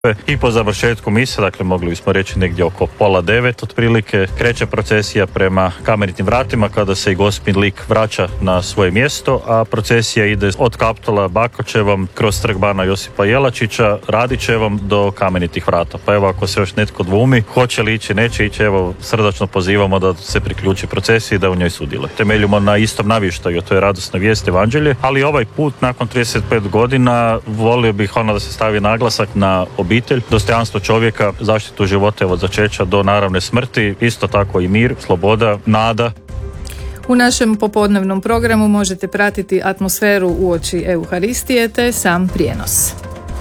I po završetku mise, dakle mogli bismo reći negdje oko 8:30 otprilike, kreće procesija prema Kamenitim vratima kada se i Gospin lik vraća na svoje mjesto, a procesija ide od Kaptola Bakočevom kroz trg bana Josipa Jelačića, Radićevom do Kamenitih vrata. Pa evo, ako se još netko dvumi hoće li ići, neće ići, evo srdačno pozivamo da se priključi procesiji i da u njoj sudjeluje. Temeljimo na istom navještaju, to je radosna vijest, evanđelje, ali ovaj put nakon 35 godina volio bih da se stavi naglasak na obitelj, dostojanstvo čovjeka, zaštitu života od začeća do naravne smrti, isto tako i mir, sloboda, nada. U našem popodnevnom programu možete pratiti atmosferu uoči Euharistije te sam prijenos.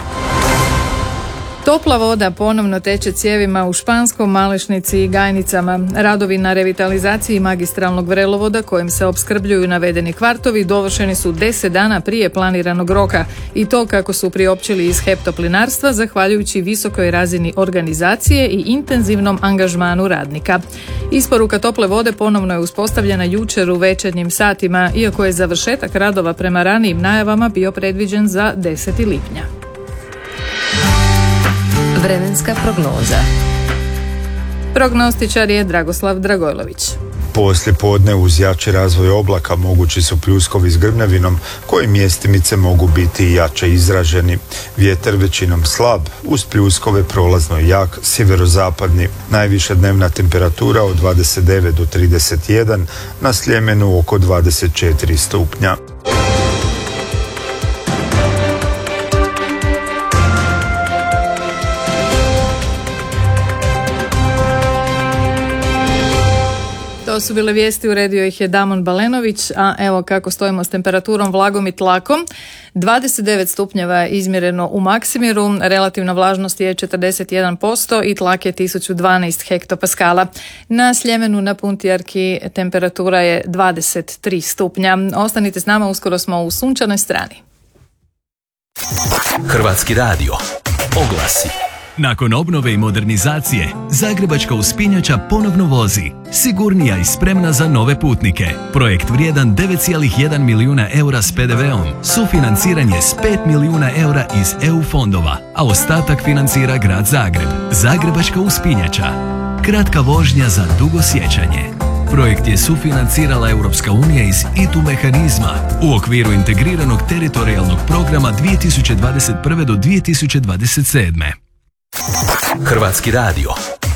Topla voda ponovno teče cijevima u Španskom, Malešnici i Gajnicama. Radovi na revitalizaciji magistralnog vrelovoda kojim se opskrbljuju navedeni kvartovi dovršeni su 10 dana prije planiranog roka i to kako su priopćili iz HEP Toplinarstva zahvaljujući visokoj razini organizacije i intenzivnom angažmanu radnika. Isporuka tople vode ponovno je uspostavljena jučer u večernjim satima, iako je završetak radova prema ranijim najavama bio predviđen za 10. lipnja. Vremenska prognoza. Prognostičar je Dragoslav Dragojlović. Poslije podne uz jači razvoj oblaka mogući su pljuskovi s grmljavinom koji mjestimice mogu biti i jače izraženi. Vjetar većinom slab, uz pljuskove prolazno jak, sjeverozapadni. Najviša dnevna temperatura od 29 do 31, na Sljemenu oko 24 stupnja. To su bile vijesti, uredio ih je Damon Balenović, a evo kako stojimo s temperaturom, vlagom i tlakom. 29 stupnjeva je izmjereno u Maksimiru, relativna vlažnost je 41% i tlak je 1012 hektopaskala. Na Sljemenu na Puntijarki temperatura je 23 stupnja. Ostanite s nama, uskoro smo u sunčanoj strani. Hrvatski radio. Oglasi. Nakon obnove i modernizacije, Zagrebačka uspinjača ponovno vozi. Sigurnija i spremna za nove putnike. Projekt vrijedan 9,1 milijuna eura s PDV-om. Sufinanciranje s 5 milijuna eura iz EU fondova, a ostatak financira Grad Zagreb. Zagrebačka uspinjača. Kratka vožnja za dugo sjećanje. Projekt je sufinancirala Europska unija iz ITU mehanizma u okviru integriranog teritorijalnog programa 2021. do 2027. Hrvatski radio.